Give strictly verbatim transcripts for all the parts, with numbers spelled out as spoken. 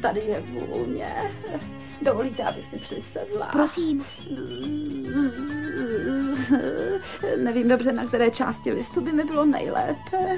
tady je vůně. Dovolíte, abych si přisedla? Prosím. Nevím dobře, na které části listu by mi bylo nejlépe.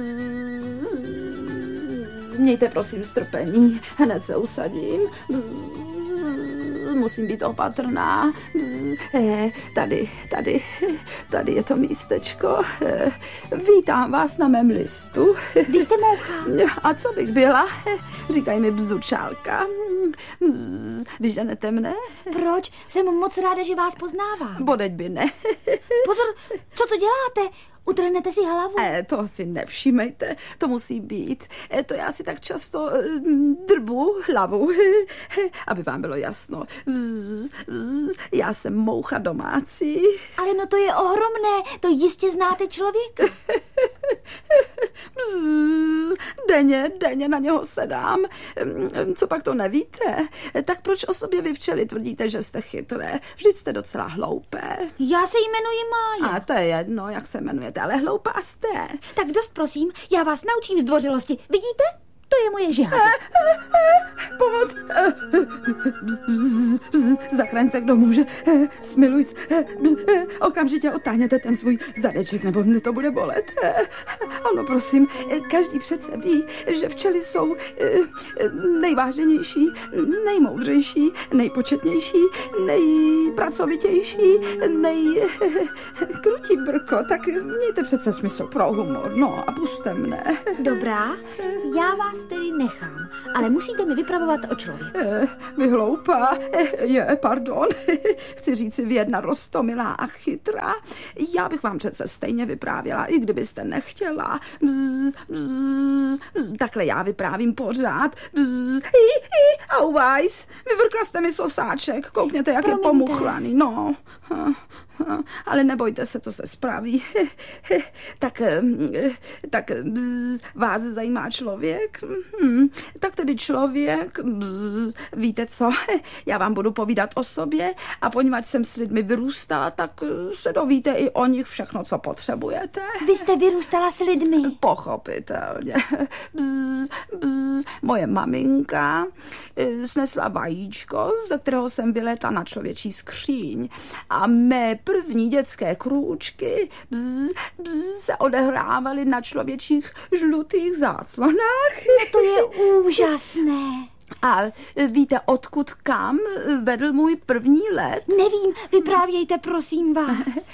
Mějte prosím strpení, hned se usadím. Musím být opatrná. Tady, tady, tady je to místečko. Vítám vás na mém listu. Vy jste moucha. A co bych byla? Říkají mi bzučálka. Vyženete mne? Proč? Jsem moc ráda, že vás poznávám. Bodeď by ne. Pozor, co to děláte? Utrhnete si hlavu? E, to si nevšímejte, to musí být. E, to já si tak často e, drbu hlavu, aby vám bylo jasno. Bzz, bzz, já jsem moucha domácí. Ale no to je ohromné, to jistě znáte člověka. Bzz, denně, denně na něho sedám. Co pak to nevíte? Tak proč o sobě vy včely tvrdíte, že jste chytré? Vždyť jste docela hloupé. Já se jmenuji Mája. A to je jedno, jak se jmenujete, ale hloupá jste. Tak dost prosím, já vás naučím zdvořilosti. Vidíte? To je moje žáda. Pomoc! Zachraň se, kdo může. Smiluj se. Okamžitě otáhněte ten svůj zadeček, nebo mne to bude bolet. Ano, prosím, každý přece ví, že včely jsou nejváženější, nejmoudřejší, nejpočetnější, nejpracovitější, nejkrutí brko. Tak mějte přece smysl pro humor. No a puste mne. Dobrá, já vás tedy nechám, ale musíte mi vypravovat o člověku. Eh, vy hloupá, eh, je, pardon, chci říci vědna roztomilá a chytrá. Já bych vám přece stejně vyprávěla, i kdybyste nechtěla. Bzz, bzz, bzz, takhle já vyprávím pořád. Bzz, hi, hi, au vajs, vyvrkla jste mi sosáček, koukněte, jak Promiňte. Je pomuchlaný, no. Ale nebojte se, to se spraví. tak, tak bzz, vás zajímá člověk? Hm, tak tedy člověk, bzz, víte co, já vám budu povídat o sobě a poněvadž jsem s lidmi vyrůstala, tak se dovíte i o nich všechno, co potřebujete. Vy jste vyrůstala s lidmi? Pochopitelně. Bzz, bzz, moje maminka snesla vajíčko, ze kterého jsem vylétla na člověčí skříň a mé první dětské krůčky bzz, bzz, se odehrávaly na člověčích žlutých záclonách. No to je úžasné. A víte, odkud kam vedl můj první let? Nevím, vyprávějte, prosím vás.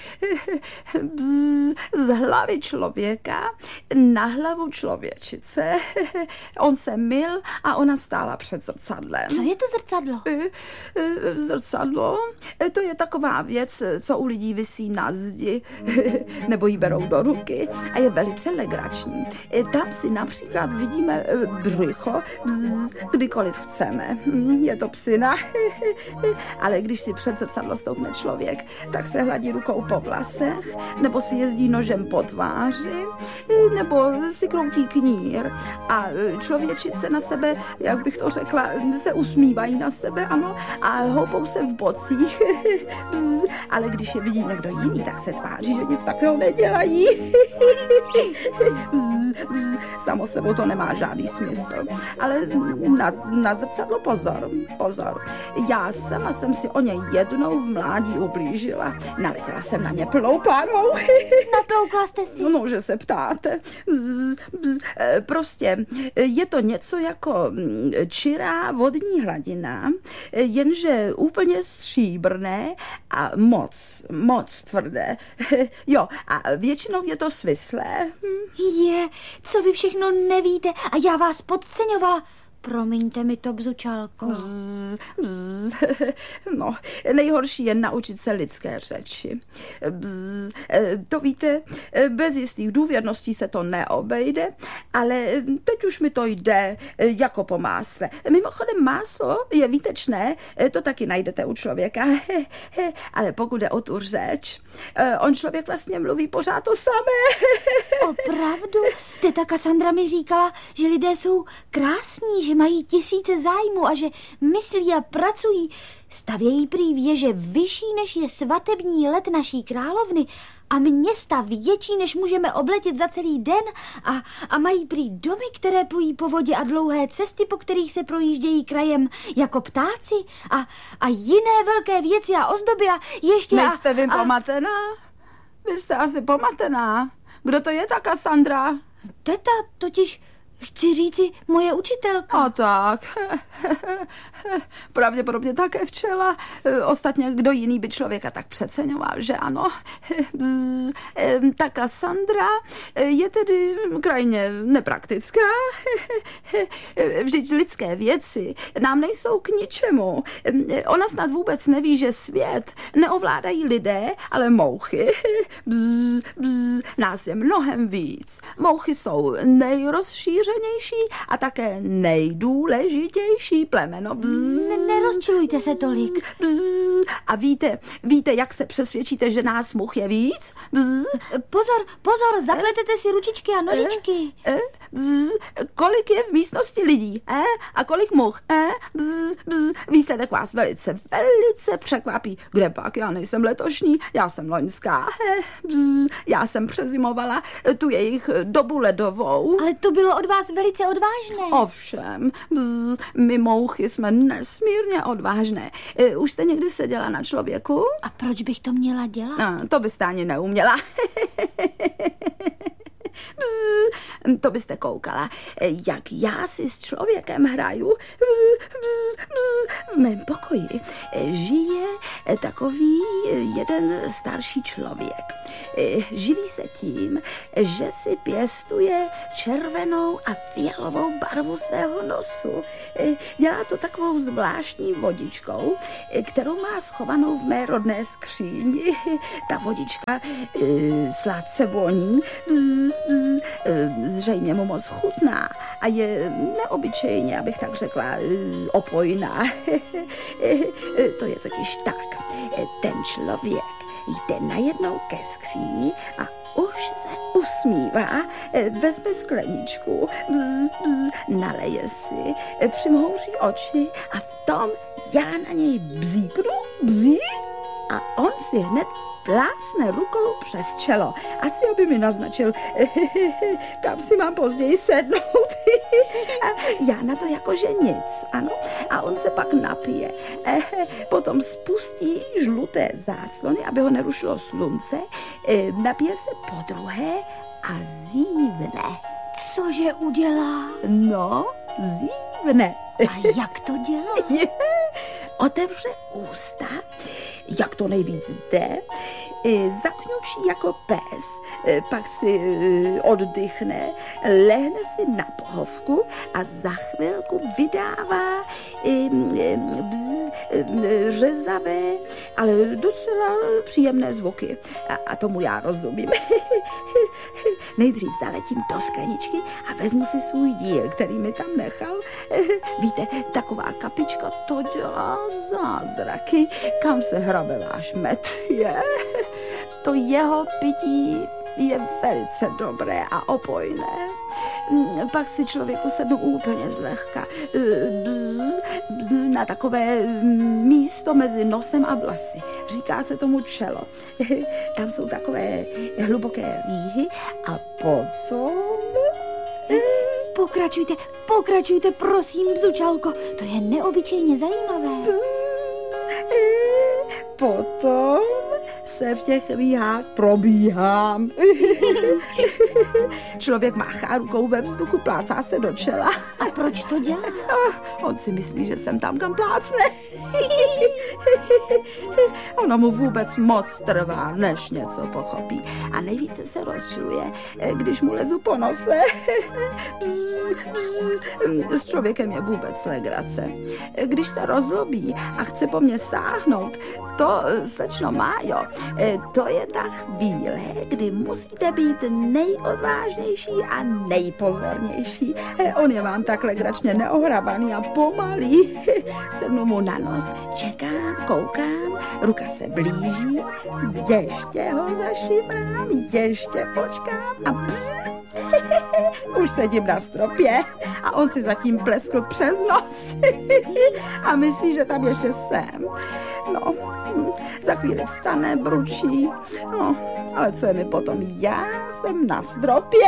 Z hlavy člověka na hlavu člověčice. On se myl a ona stála před zrcadlem. Co je to zrcadlo? Zrcadlo? To je taková věc, co u lidí visí na zdi, nebo ji berou do ruky a je velice legrační. Tam si například vidíme břicho, kdykoliv chceme. Je to psina. Ale když si před zrcadlo stoupne člověk, tak se hladí rukou po vlasech, nebo si jezdí nožem po tváři, nebo si kroutí knír. A člověčice na sebe, jak bych to řekla, se usmívají na sebe, ano, a houpou se v bocích. Ale když je vidí někdo jiný, tak se tváří, že nic takového nedělají. Samo sebou to nemá žádný smysl. Ale na, na zrcadlo pozor, pozor. Já sama jsem si o něj jednou v mládí ublížila. Naletěla jsem na ně plnou párou. Natoukla jste si? No, že se ptáte. Prostě je to něco jako čirá vodní hladina, jenže úplně stříbrné a moc, moc tvrdé. Jo, a většinou je to svislé. Je, co vy všechno nevíte a já vás podceňovala. Promiňte mi to, bzučálko. Bzz, bzz. No, nejhorší je naučit se lidské řeči. Bzz. To víte, bez jistých důvěrností se to neobejde, ale teď už mi to jde jako po másle. Mimochodem máslo je výtečné, to taky najdete u člověka, ale pokud jde o tu řeč, on člověk vlastně mluví pořád to samé. Opravdu? Teta Kassandra mi říkala, že lidé jsou krásní, že že mají tisíce zájmů a že myslí a pracují. Stavějí prý věže vyšší, než je svatební let naší královny a města větší, než můžeme obletět za celý den a, a mají prý domy, které plují po vodě a dlouhé cesty, po kterých se projíždějí krajem jako ptáci a, a jiné velké věci a ozdoby a ještě... Nejste vy a, pomatená? Vy jste asi pomatená. Kdo to je ta Kassandra? Teta totiž... Chci říci, moje učitelka. A tak. Pravděpodobně také včela. Ostatně, kdo jiný by člověka tak přeceňoval, že ano. Ta Kassandra je tedy krajně nepraktická. Vždyť lidské věci nám nejsou k ničemu. Ona snad vůbec neví, že svět neovládají lidé, ale mouchy. Bzz, bzz, nás je mnohem víc. Mouchy jsou nejrozšířenější a také nejdůležitější plemeno. Ne, nerozčilujte se tolik. Bzz. A víte, víte, jak se přesvědčíte, že nás much je víc? Bzz. Pozor, pozor, zapletete si ručičky a nožičky. E? Bzz. Kolik je v místnosti lidí? E? A kolik much? E? Bzz. Bzz. Výsledek vás velice, velice překvapí. Kde pak? Já nejsem letošní, já jsem loňská. E? Bzz. Já jsem přezimovala tu jejich dobu ledovou. Ale to bylo od vás velice odvážné. Ovšem, bzz, my mouchy jsme nesmírně odvážné. E, už jste někdy seděla na člověku? A proč bych to měla dělat? A, to byste ani neuměla. Bzz, to byste koukala, jak já si s člověkem hraju. Bzz, bzz, bzz. V mém pokoji žije takový jeden starší člověk. Živí se tím, že si pěstuje červenou a fialovou barvu svého nosu. Dělá to takovou zvláštní vodičkou, kterou má schovanou v mé rodné skříni. Ta vodička sladce voní, zřejmě mu moc chutná a je neobyčejně, abych tak řekla, opojná. To je totiž tak. Ten člověk jde najednou ke skříni a už se usmívá, vezme skleničku, bzz, bzz, naleje si, přimhouří oči a v tom já na něj bzíknu, bzí a on si hned plácne rukou přes čelo. Asi aby mi naznačil, kam si mám později sednout. A já na to jakože nic, ano. A on se pak napije. Potom spustí žluté záclony, aby ho nerušilo slunce. Napije se podruhé a zívne. Cože udělá? No, zívne. A jak to dělá? Otevře ústa, jak to nejvíc jde, zakňučí jako pes, pak si oddychne, lehne si na pohovku a za chvilku vydává bzz, řezavé, ale docela příjemné zvuky. A, a tomu já rozumím. Nejdřív zaletím do skleničky a vezmu si svůj díl, který mi tam nechal. Víte, taková kapička, to dělá zázraky. Kam se hrabe váš med? Je? To jeho pití je velice dobré a opojné. Pak si člověku sednu úplně zlehka na takové místo mezi nosem a vlasy. Říká se tomu čelo. Tam jsou takové hluboké výhy a potom... Pokračujte, pokračujte, prosím, bzučalko. To je neobyčejně zajímavé. Potom se v těch výhách probíhám. Člověk máchá rukou ve vzduchu, plácá se do čela. A proč to dělá? On si myslí, že jsem tam, kam plácne. Ono mu vůbec moc trvá, než něco pochopí. A nejvíce se rozčiluje, když mu lezu po nose. S člověkem je vůbec legrace. Když se rozlobí a chce po mně sáhnout, to, slečno Májo, to je ta chvíle, kdy musíte být nejodvážnější a nejpozornější. On je vám tak legračně neohrabaný a pomalý. Sednu mu na nos, čekám, koukám, ruka se blíží, ještě ho zašimrám, ještě počkám a pst. Už sedím na stropě a on si zatím pleskl přes nos a myslí, že tam ještě jsem. No, za chvíli vstane, bručí, no, ale co je mi potom? Já jsem na stropě.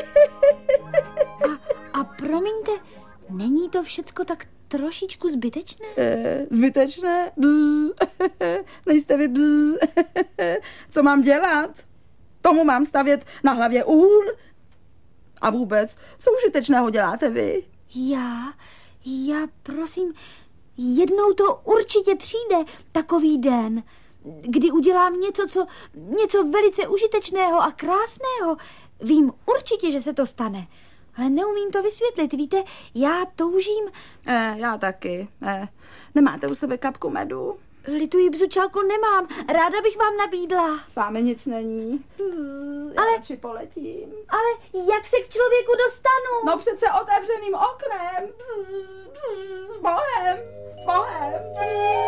A, a promiňte, není to všecko tak trošičku zbytečné? E, zbytečné? Bzz. Nejste vy bzz. Co mám dělat? Tomu mám stavět na hlavě úl? A vůbec, co užitečného děláte vy? Já, já prosím, jednou to určitě přijde, takový den, kdy udělám něco, co, něco velice užitečného a krásného. Vím určitě, že se to stane, ale neumím to vysvětlit. Víte, já toužím... E, já taky. E, nemáte u sebe kapku medu? Lituji, bzučálko, nemám. Ráda bych vám nabídla. S vámi nic není. Já ale, radši poletím. Ale jak se k člověku dostanu? No přece otevřeným oknem. Bzz, bzz, s Bohem. S Bohem.